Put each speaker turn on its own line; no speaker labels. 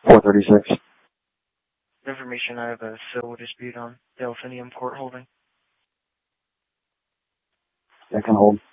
436.
Information, I have a civil dispute on Delphinium Court holding.
That can hold.